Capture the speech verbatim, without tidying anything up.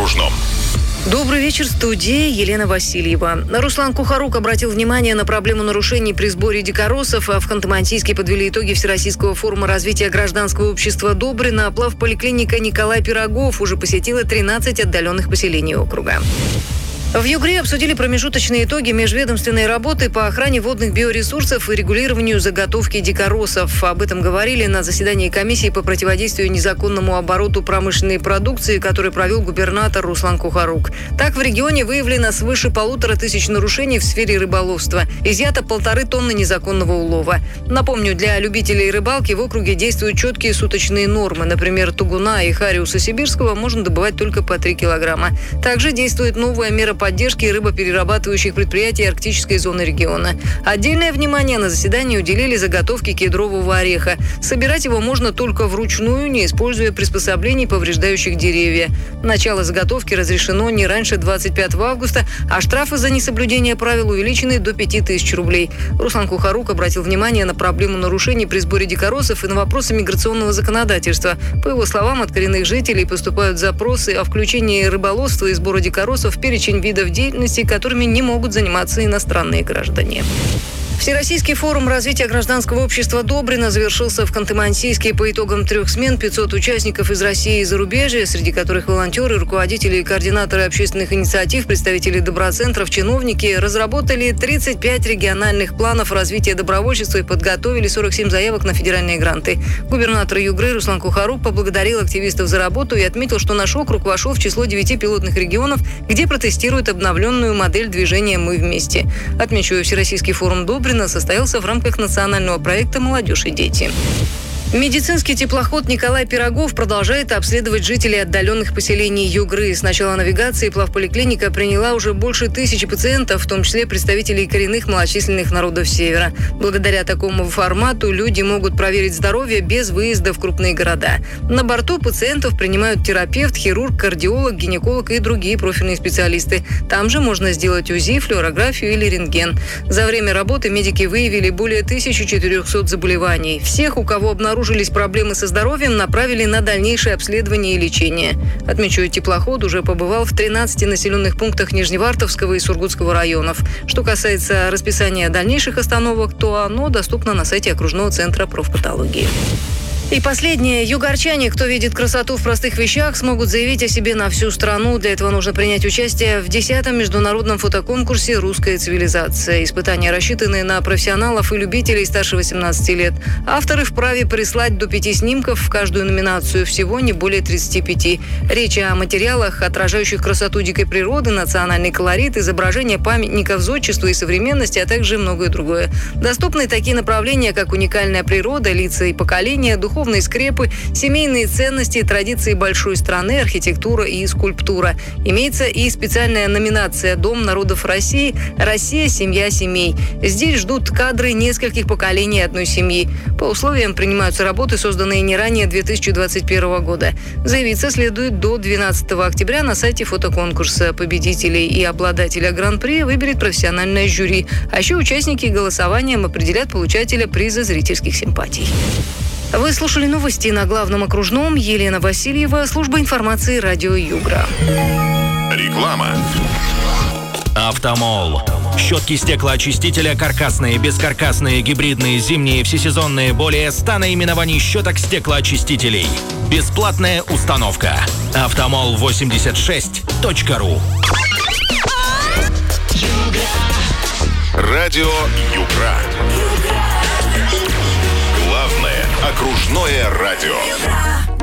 окружном. Добрый вечер, студия Елена Васильева. Руслан Кухарук обратил внимание на проблему нарушений при сборе дикоросов. В Ханты-Мансийске подвели итоги Всероссийского форума развития гражданского общества «Добрина». Плавполиклиника Николай Пирогов уже посетила тринадцать отдаленных поселений округа. В Югре обсудили промежуточные итоги межведомственной работы по охране водных биоресурсов и регулированию заготовки дикоросов. Об этом говорили на заседании комиссии по противодействию незаконному обороту промышленной продукции, который провел губернатор Руслан Кухарук. Так, в регионе выявлено свыше полутора тысяч нарушений в сфере рыболовства. Изъято полторы тонны незаконного улова. Напомню, для любителей рыбалки в округе действуют четкие суточные нормы. Например, тугуна и хариуса сибирского можно добывать только по три килограмма. Также действует новая мера поддержки рыбоперерабатывающих предприятий арктической зоны региона. Отдельное внимание на заседании уделили заготовке кедрового ореха. Собирать его можно только вручную, не используя приспособлений, повреждающих деревья. Начало заготовки разрешено не раньше двадцать пятого августа, а штрафы за несоблюдение правил увеличены до пяти тысяч рублей. Руслан Кухарук обратил внимание на проблему нарушений при сборе дикоросов и на вопросы миграционного законодательства. По его словам, от коренных жителей поступают запросы о включении рыболовства и сбора дикоросов в перечень видов деятельности, которыми не могут заниматься иностранные граждане. Всероссийский форум развития гражданского общества «Добрина» завершился в Ханты-Мансийске. По итогам трех смен пятьсот участников из России и зарубежья, среди которых волонтеры, руководители и координаторы общественных инициатив, представители доброцентров, чиновники, разработали тридцать пять региональных планов развития добровольчества и подготовили сорок семь заявок на федеральные гранты. Губернатор Югры Руслан Кухарук поблагодарил активистов за работу и отметил, что наш округ вошел в число девяти пилотных регионов, где протестируют обновленную модель движения «Мы вместе». Отмечу, Всероссийский форум «Добрина» состоялся в рамках национального проекта «Молодежь и дети». Медицинский теплоход Николай Пирогов продолжает обследовать жителей отдаленных поселений Югры. С начала навигации плавполиклиника приняла уже больше тысячи пациентов, в том числе представителей коренных малочисленных народов Севера. Благодаря такому формату люди могут проверить здоровье без выезда в крупные города. На борту пациентов принимают терапевт, хирург, кардиолог, гинеколог и другие профильные специалисты. Там же можно сделать УЗИ, флюорографию или рентген. За время работы медики выявили более тысячи четырехсот заболеваний. Всех, у кого обнаружили Обнаружились проблемы со здоровьем, направили на дальнейшее обследование и лечение. Отмечу, теплоход уже побывал в тринадцати населенных пунктах Нижневартовского и Сургутского районов. Что касается расписания дальнейших остановок, то оно доступно на сайте окружного центра профпатологии. И последнее. Югорчане, кто видит красоту в простых вещах, смогут заявить о себе на всю страну. Для этого нужно принять участие в десятом международном фотоконкурсе «Русская цивилизация». Испытания рассчитаны на профессионалов и любителей старше восемнадцати лет. Авторы вправе прислать до пяти снимков в каждую номинацию, всего не более тридцати пяти. Речь о материалах, отражающих красоту дикой природы, национальный колорит, изображения памятников зодчества и современности, а также многое другое. Доступны такие направления, как уникальная природа, лица и поколения, духовные Духовные скрепы, семейные ценности, традиции большой страны, архитектура и скульптура. Имеется и специальная номинация «Дом народов России. Россия. Семья семей». Здесь ждут кадры нескольких поколений одной семьи. По условиям принимаются работы, созданные не ранее две тысячи двадцать первого года. Заявиться следует до двенадцатого октября на сайте фотоконкурса. Победителей и обладателя гран-при выберет профессиональное жюри. А еще участники голосованием определят получателя приза зрительских симпатий. Вы слушали новости на главном окружном. Елена Васильева, служба информации радио Югра. Реклама. Автомол. Щетки стеклоочистителя каркасные, бескаркасные, гибридные, зимние, всесезонные. Более ста наименований щеток стеклоочистителей. Бесплатная установка. автомол восемьдесят шесть точка ру. Радио Югра. Главное окружное радио.